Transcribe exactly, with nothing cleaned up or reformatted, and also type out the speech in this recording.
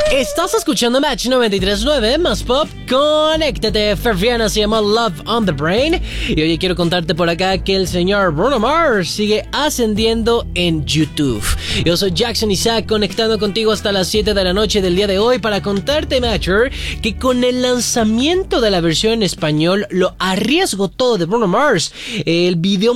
Estás escuchando Match noventa y tres punto nueve, más pop, conéctate. Ferviana se llama Love on the Brain. Y hoy quiero contarte por acá que el señor Bruno Mars sigue ascendiendo en YouTube. Yo soy Jackson Isaac, conectando contigo hasta las siete de la noche del día de hoy para contarte, Matcher, que con el lanzamiento de la versión en español, Lo Arriesgo Todo de Bruno Mars, el video